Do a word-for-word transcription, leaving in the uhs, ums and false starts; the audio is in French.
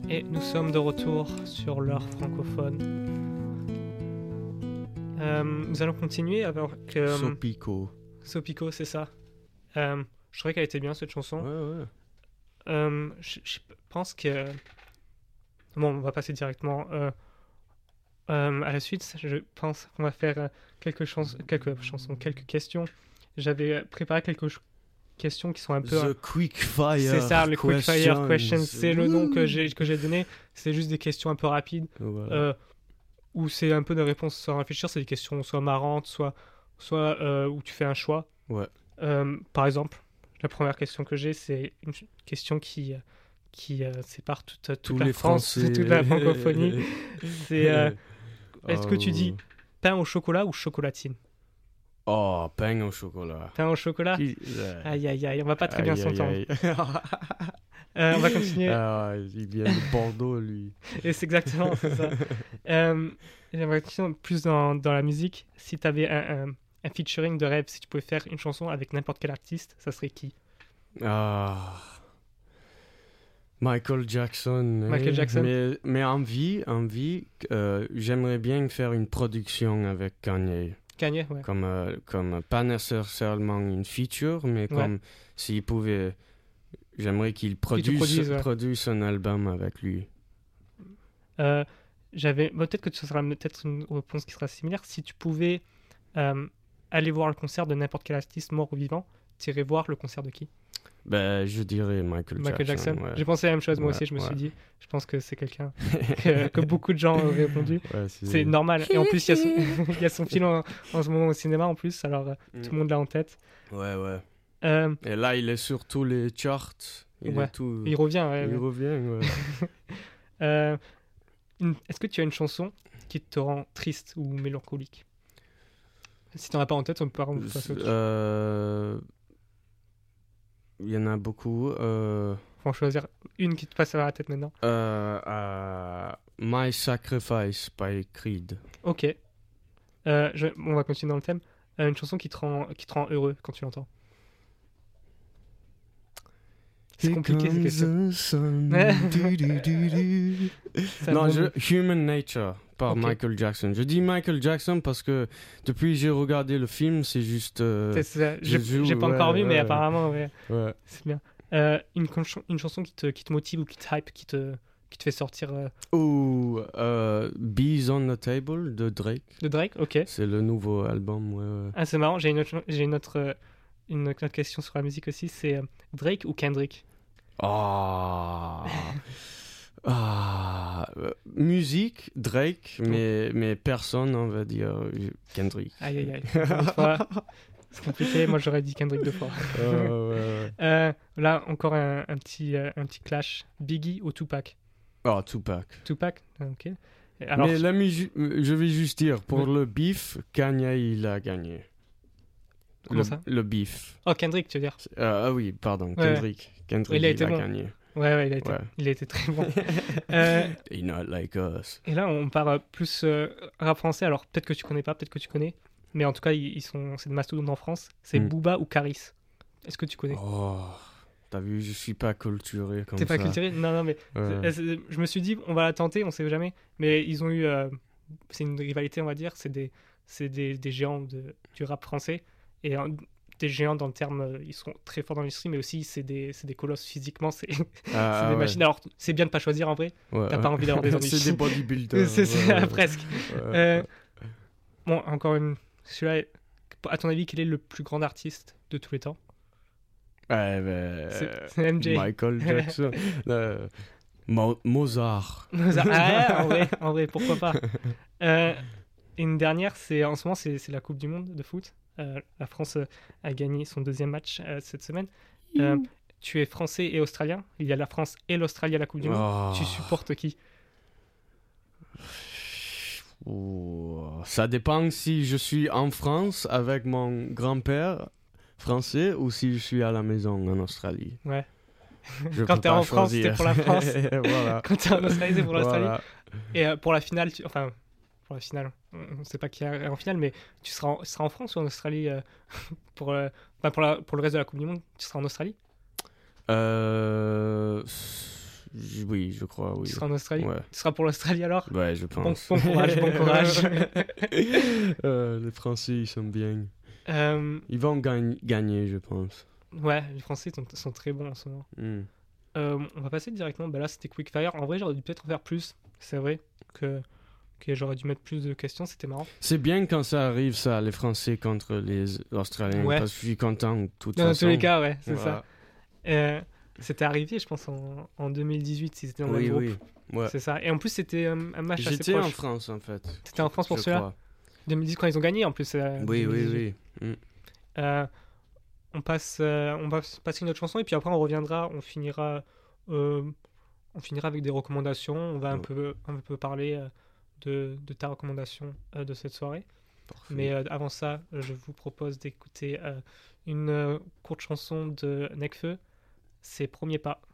Et nous sommes de retour sur l'heure francophone. Euh, nous allons continuer avec... Euh, Sopico. Sopico, c'est ça. Euh, je trouvais qu'elle était bien, cette chanson. Ouais, ouais. Euh, je, je pense que... Bon, on va passer directement euh, euh, à la suite. Je pense qu'on va faire euh, quelques, chans- quelques chansons, quelques questions. J'avais préparé quelques ch- questions qui sont un peu... The Quick Fire C'est ça, le Quick Fire Questions. C'est le nom que Ouh. j'ai, que j'ai donné. C'est juste des questions un peu rapides. Voilà. Euh, où c'est un peu de réponses sans réfléchir. C'est des questions soit marrantes, soit, soit euh, où tu fais un choix. Ouais. Euh, par exemple, la première question que j'ai, c'est une ch- question qui... qui euh, sépare toute, toute Tous la les France, Français. toute la francophonie. C'est, euh, est-ce que tu Oh. dis pain au chocolat ou chocolatine? Oh, pain au chocolat. Pain au chocolat? Qui- Aïe, aïe, aïe, on va pas très bien Aïe, aïe, s'entendre. aïe. Euh, on va continuer. Ah, il vient de Bordeaux, lui. Et c'est exactement c'est ça. Euh, j'aimerais continuer plus dans, dans la musique. Si tu avais un, un, un featuring de rêve, si tu pouvais faire une chanson avec n'importe quel artiste, ça serait qui? Ah. Michael Jackson. Michael eh. Jackson. Mais, mais en vie, en vie euh, j'aimerais bien faire une production avec Kanye. Kanye, ouais. Comme, euh, comme pas nécessairement une feature, mais comme s'il pouvait... J'aimerais qu'il produise, produise, ouais. produise un album avec lui. Euh, j'avais bon, peut-être que ce sera peut-être une réponse qui sera similaire. Si tu pouvais euh, aller voir le concert de n'importe quel artiste mort ou vivant, tu irais voir le concert de qui? Ben, je dirais Michael, Michael Jackson. Jackson. ouais. J'ai pensé à la même chose moi Ouais, aussi. Je me ouais. suis dit, je pense que c'est quelqu'un que, que beaucoup de gens ont répondu. Ouais, C'est normal. Et en plus, il y a son, il y a son film en, en ce moment au cinéma en plus. Alors euh, Mm. tout le monde l'a en tête. Ouais, ouais. Euh, Et là, il est sur tous les charts. Il Ouais. est tout... il revient. Ouais, il ouais. revient, ouais. Euh, une- Est-ce que tu as une chanson qui te rend triste ou mélancolique? Si t'en as pas en tête, on peut pas. on peut passer au-dessus. Euh... Il y en a beaucoup. Euh... Faut en choisir une qui te passe à la tête maintenant. Euh, euh, My Sacrifice by Creed. Ok. Euh, je- on va continuer dans le thème. Euh, une chanson qui te rend, qui te rend heureux quand tu l'entends. C'est compliqué ces questions. questions. Ça non, demande- je, Human Nature par Ok. Michael Jackson. Je dis Michael Jackson parce que depuis que j'ai regardé le film, c'est juste. euh, C'est ça. J'ai je joue, j'ai pas ouais, encore vu, mais ouais. apparemment, ouais, ouais. c'est bien. Euh, une, conch- une chanson qui te, qui te motive ou qui te hype, qui te, qui te fait sortir euh, Ou euh, Bees on the Table de Drake. de Drake? Ok. C'est le nouveau album. Ouais, ouais. Ah, c'est marrant. J'ai une autre, j'ai une autre, euh, une autre question sur la musique aussi. C'est euh, Drake ou Kendrick? Ah. Ah. Euh, musique, Drake, mais, mais personne, on va dire euh, Kendrick. Aïe, aïe, aïe. Encore une fois, c'est compliqué. Moi, j'aurais dit Kendrick deux fois. Ah, ouais, ouais. Euh, là, encore un, un petit, euh, un petit clash. Biggie ou Tupac? Oh, Tupac. Tupac, ah, ok. Et alors, mais la musique, je vais juste dire, pour le beef, Kanye, il a gagné. Comment le, ça Le beef. oh, Kendrick, tu veux dire? Euh, ah oui, pardon, Kendrick. Kendrick, Il a été bon. gagné. Ouais, ouais, il a été, Ouais. il a été très bon. Euh, He not like us. et là, on part euh, plus euh, rap français. Alors, peut-être que tu connais pas, peut-être que tu connais. Mais en tout cas, ils, ils sont, c'est des mastodontes en France. C'est Mm. Booba ou Caris. Est-ce que tu connais? Oh, t'as vu, je suis pas culturé comme T'es ça. pas cultivé? Non, non, mais Ouais. c'est- c'est- je me suis dit, on va la tenter, on sait jamais. Mais ils ont eu. euh, c'est une rivalité, on va dire. C'est des, c'est des, des géants de, du rap français. Et euh, des géants dans le terme. euh, ils sont très forts dans l'industrie, mais aussi, c'est des, c'est des colosses physiquement. C'est c'est Ah, des ouais. machines. Alors, c'est bien de pas choisir en vrai. Ouais, T'as ouais. pas envie d'avoir des ennuis. C'est des bodybuilders. C'est c'est- ouais, ouais. presque. Ouais. Euh, bon, encore une. Celui-là, à ton avis, quel est le plus grand artiste de tous les temps? Ouais, ben, C'est c'est M J. Michael Jackson. Euh, Mo- Mozart. Ah, en vrai, en vrai, pourquoi pas. Euh, une dernière, c'est en ce moment, c'est c'est la Coupe du Monde de foot. Euh, la France euh, a gagné son deuxième match euh, cette semaine. Euh, tu es français et australien. Il y a la France et l'Australie à la Coupe du Monde. Oh. Tu supportes qui? Ouh, ça dépend si je suis en France avec mon grand-père français ou si je suis à la maison en Australie. Ouais. Je Quand peux t'es pas en France, choisir. c'est pour la France. Voilà. Quand t'es en Australie, c'est pour l'Australie. Voilà. Et euh, pour la finale, tu... enfin, pour la finale, on ne sait pas qui est en finale, mais tu seras en, tu seras en France ou en Australie euh, pour, euh, enfin, pour, la, pour le reste de la Coupe du Monde? Tu seras en Australie? Euh, J- Oui, je crois, oui. Tu seras en Australie. Ouais. Tu seras pour l'Australie alors? Ouais, je Bon, pense. bon courage, bon courage. Euh, les Français, ils sont bien. Euh, Ils vont gagn- gagner, je pense. ouais, les Français sont, sont très bons en ce moment. Hmm. Euh, on va passer directement. Bah là, c'était Quickfire. En vrai, j'aurais dû peut-être en faire plus. C'est vrai que, que j'aurais dû mettre plus de questions. C'était marrant. C'est bien quand ça arrive, ça, les Français contre les Australiens, Ouais. parce que je suis content de toute Dans façon. tous les cas, ouais, c'est Voilà. ça. Euh, c'était arrivé, je pense, en, en deux mille dix-huit, si c'était dans le Oui, même groupe. oui. Ouais. C'est ça. Et en plus, c'était euh, un match assez J'étais en proche. France, en fait. C'était en France pour je cela. crois. deux mille dix, quand ils ont gagné, en plus. euh, Oui, oui, deux mille dix-huit. oui. Hmm. Euh, on, passe, euh, on va passer une autre chanson et puis après on reviendra, on finira, euh, on finira avec des recommandations. On va un, Ouais. peu, un peu parler euh, de, de ta recommandation euh, de cette soirée. Parfait. Mais euh, avant ça, je vous propose d'écouter euh, une euh, courte chanson de Nekfeu. C'est Premier Pas.